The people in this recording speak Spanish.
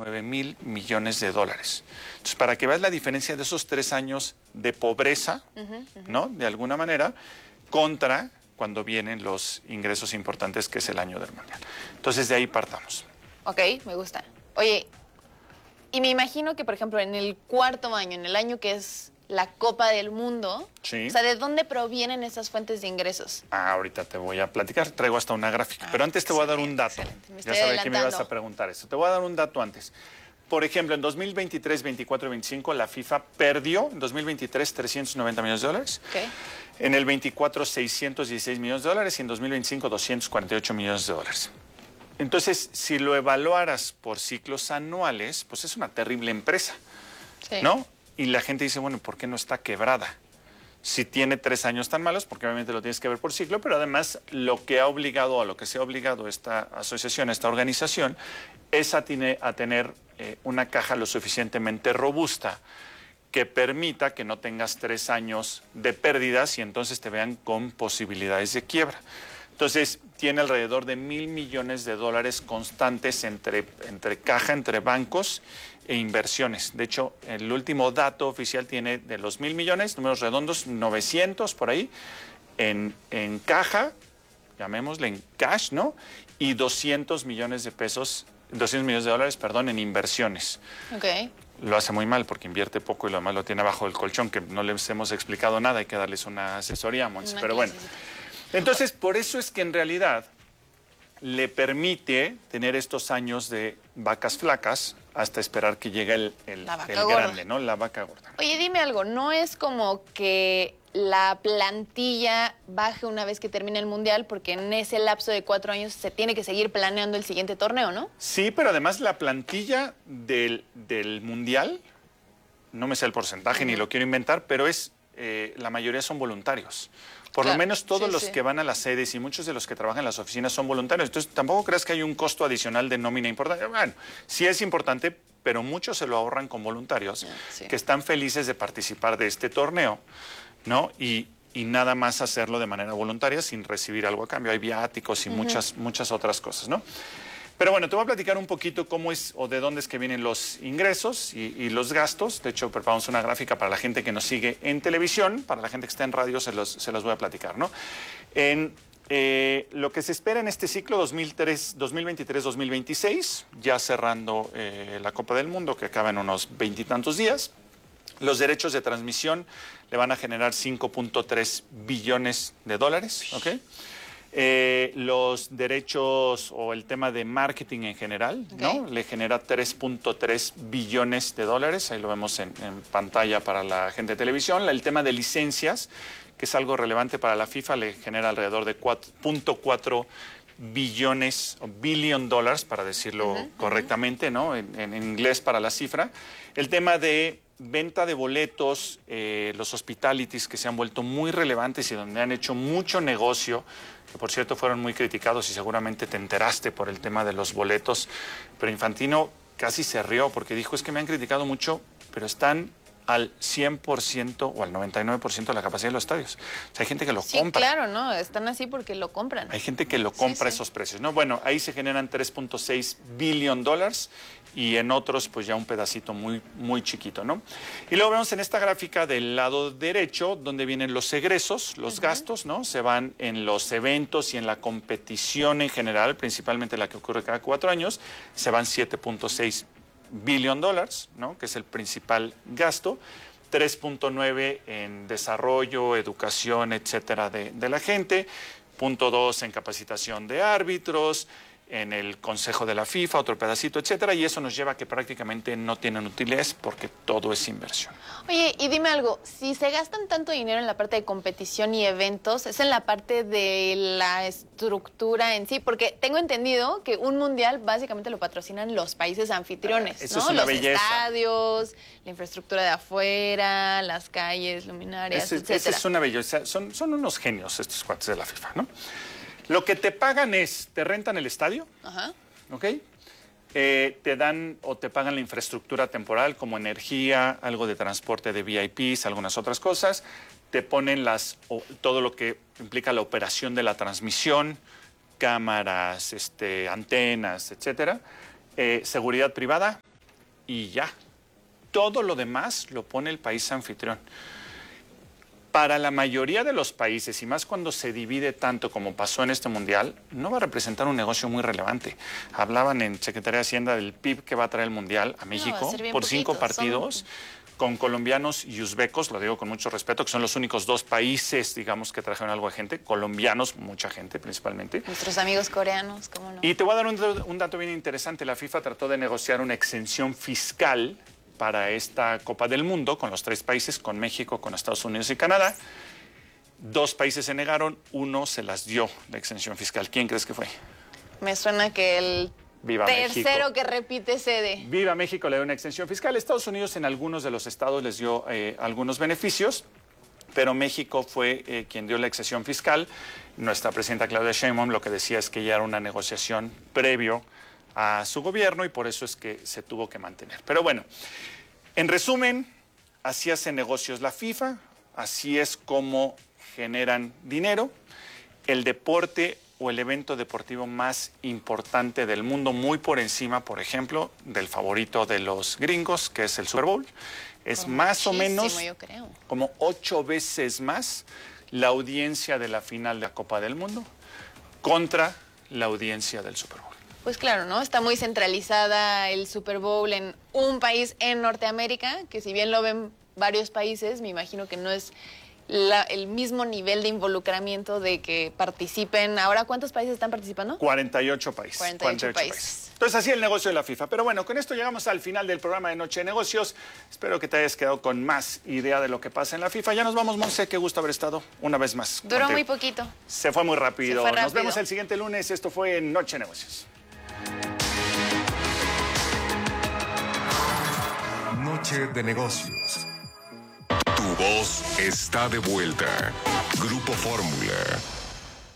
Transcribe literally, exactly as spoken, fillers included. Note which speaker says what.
Speaker 1: nueve mil millones de dólares. Entonces, para que veas la diferencia de esos tres años de pobreza, uh-huh, uh-huh. ¿no? De alguna manera, contra cuando vienen los ingresos importantes, que es el año del Mundial. Entonces, de ahí partamos.
Speaker 2: Ok, me gusta. Oye, y me imagino que, por ejemplo, en el cuarto año, en el año que es la Copa del Mundo, sí. O sea, ¿de dónde provienen esas fuentes de ingresos?
Speaker 1: Ah, ahorita te voy a platicar, traigo hasta una gráfica, ah, pero antes te voy a dar un dato. Ya sabes que me ibas a preguntar eso. Te voy a dar un dato antes. Por ejemplo, en dos mil veintitrés, veinticuatro y veinticinco la FIFA perdió, en dos mil veintitrés, trescientos noventa millones de dólares. Okay. En el veinticuatro, seiscientos dieciséis millones de dólares y en dos mil veinticinco, doscientos cuarenta y ocho millones de dólares. Entonces, si lo evaluaras por ciclos anuales, pues es una terrible empresa, sí. ¿no? Y la gente dice, bueno, ¿por qué no está quebrada? Si tiene tres años tan malos, porque obviamente lo tienes que ver por ciclo, pero además lo que ha obligado, a lo que se ha obligado esta asociación, esta organización, es a, tiene, a tener eh, una caja lo suficientemente robusta que permita que no tengas tres años de pérdidas y entonces te vean con posibilidades de quiebra. Entonces, tiene alrededor de mil millones de dólares constantes entre, entre caja, entre bancos e inversiones. De hecho, el último dato oficial tiene de los mil millones, números redondos, novecientos por ahí, en, en caja, llamémosle en cash, ¿no? Y doscientos millones de pesos, doscientos millones de dólares, perdón, en inversiones.
Speaker 2: Okay.
Speaker 1: Lo hace muy mal porque invierte poco y lo demás lo tiene abajo del colchón, que no les hemos explicado nada, hay que darles una asesoría, Monse, pero bueno. Entonces, por eso es que en realidad le permite tener estos años de vacas flacas hasta esperar que llegue el, el, el grande, ¿no? La vaca gorda.
Speaker 2: Oye, dime algo, ¿no es como que la plantilla baje una vez que termine el Mundial? Porque en ese lapso de cuatro años se tiene que seguir planeando el siguiente torneo, ¿no?
Speaker 1: Sí, pero además la plantilla del, del Mundial, no me sé el porcentaje, uh-huh. ni lo quiero inventar, pero es eh, la mayoría son voluntarios. Por claro, lo menos todos sí, los sí. que van a las sedes y muchos de los que trabajan en las oficinas son voluntarios. Entonces, tampoco creas que hay un costo adicional de nómina importante. Bueno, sí es importante, pero muchos se lo ahorran con voluntarios sí. que están felices de participar de este torneo, ¿no? Y, y nada más hacerlo de manera voluntaria sin recibir algo a cambio. Hay viáticos y uh-huh. muchas, muchas otras cosas, ¿no? Pero bueno, te voy a platicar un poquito cómo es o de dónde es que vienen los ingresos y, y los gastos. De hecho, preparamos una gráfica para la gente que nos sigue en televisión, para la gente que está en radio se los, se los voy a platicar, ¿no? En eh, lo que se espera en este ciclo dos mil veintitrés dos mil veintiséis, ya cerrando eh, la Copa del Mundo, que acaba en unos veintitantos días, los derechos de transmisión le van a generar cinco punto tres billones de dólares, ¿ok? Eh, los derechos o el tema de marketing en general, okay. ¿no? Le genera tres punto tres billones de dólares, ahí lo vemos en, en pantalla para la gente de televisión. El tema de licencias, que es algo relevante para la FIFA, le genera alrededor de cuatro punto cuatro billones, o billion dólares, para decirlo uh-huh, correctamente, uh-huh. ¿no? En, en inglés para la cifra. El tema de venta de boletos, eh, los hospitalities que se han vuelto muy relevantes y donde han hecho mucho negocio, que por cierto fueron muy criticados y seguramente te enteraste por el tema de los boletos, pero Infantino casi se rió porque dijo, es que me han criticado mucho, pero están al cien por ciento o al noventa y nueve por ciento de la capacidad de los estadios. O sea, hay gente que lo
Speaker 2: sí,
Speaker 1: compra.
Speaker 2: Sí, claro, ¿no? Están así porque lo compran.
Speaker 1: Hay gente que lo compra sí, esos sí. precios, ¿no? Bueno, ahí se generan tres punto seis billion dólares y en otros pues ya un pedacito muy, muy chiquito, ¿no? Y luego vemos en esta gráfica del lado derecho donde vienen los egresos, los uh-huh. gastos, ¿no? Se van en los eventos y en la competición en general, principalmente la que ocurre cada cuatro años, se van siete punto seis billion dólares, ¿no? Que es el principal gasto, tres punto nueve en desarrollo, educación, etcétera, de, de la gente, punto dos en capacitación de árbitros, en el Consejo de la FIFA, otro pedacito, etcétera, y eso nos lleva a que prácticamente no tienen utilidad porque todo es inversión.
Speaker 2: Oye, y dime algo, si se gastan tanto dinero en la parte de competición y eventos, ¿es en la parte de la estructura en sí? Porque tengo entendido que un mundial básicamente lo patrocinan los países anfitriones,
Speaker 1: ah, eso
Speaker 2: ¿no?
Speaker 1: es una
Speaker 2: los
Speaker 1: belleza.
Speaker 2: Estadios, la infraestructura de afuera, las calles, luminarias,
Speaker 1: Ese,
Speaker 2: etcétera.
Speaker 1: Esa es una belleza, son, son unos genios estos cuates de la FIFA, ¿no? Lo que te pagan es, te rentan el estadio,
Speaker 2: Ajá.
Speaker 1: ¿ok? Eh, te dan o te pagan la infraestructura temporal como energía, algo de transporte de V I Ps, algunas otras cosas. Te ponen las, o, todo lo que implica la operación de la transmisión, cámaras, este, antenas, etcétera. Eh, seguridad privada, y ya. Todo lo demás lo pone el país anfitrión. Para la mayoría de los países, y más cuando se divide tanto como pasó en este mundial, no va a representar un negocio muy relevante. Hablaban en Secretaría de Hacienda del P I B que va a traer el mundial a México
Speaker 2: no,
Speaker 1: por cinco
Speaker 2: poquito.
Speaker 1: partidos.
Speaker 2: Son...
Speaker 1: con colombianos y uzbecos, lo digo con mucho respeto, que son los únicos dos países, digamos, que trajeron algo de gente. Colombianos, mucha gente principalmente.
Speaker 2: Nuestros amigos coreanos, ¿cómo no?
Speaker 1: Y te voy a dar un, un dato bien interesante. La FIFA trató de negociar una exención fiscal para esta Copa del Mundo con los tres países, con México, con Estados Unidos y Canadá. Dos países se negaron, uno se las dio la exención fiscal. ¿Quién crees que fue?
Speaker 2: Me suena que el
Speaker 1: Viva
Speaker 2: tercero
Speaker 1: México.
Speaker 2: que repite sede.
Speaker 1: Viva México le dio una exención fiscal. Estados Unidos en algunos de los estados les dio eh, algunos beneficios, pero México fue eh, quien dio la exención fiscal. Nuestra presidenta Claudia Sheinbaum lo que decía es que ya era una negociación previo a su gobierno y por eso es que se tuvo que mantener. Pero bueno, en resumen, así hace negocios la FIFA, así es como generan dinero. El deporte o el evento deportivo más importante del mundo, muy por encima, por ejemplo, del favorito de los gringos, que es el Super Bowl, es
Speaker 2: Por
Speaker 1: más o menos
Speaker 2: yo creo.
Speaker 1: como ocho veces más la audiencia de la final de la Copa del Mundo contra la audiencia del Super Bowl.
Speaker 2: Pues claro, ¿no? Está muy centralizada el Super Bowl en un país en Norteamérica, que si bien lo ven varios países, me imagino que no es la, el mismo nivel de involucramiento de que participen. Ahora, ¿cuántos países están participando?
Speaker 1: cuarenta y ocho países.
Speaker 2: cuarenta y ocho países.
Speaker 1: Entonces, así el negocio de la FIFA. Pero bueno, con esto llegamos al final del programa de Noche de Negocios. Espero que te hayas quedado con más idea de lo que pasa en la FIFA. Ya nos vamos, Monse. Qué gusto haber estado una vez más.
Speaker 2: Duró
Speaker 1: contigo.
Speaker 2: muy poquito.
Speaker 1: Se fue muy rápido.
Speaker 2: Se fue rápido.
Speaker 1: Nos vemos el siguiente lunes. Esto fue Noche de Negocios.
Speaker 3: Noche de Negocios. Tu voz está de vuelta. Grupo Fórmula.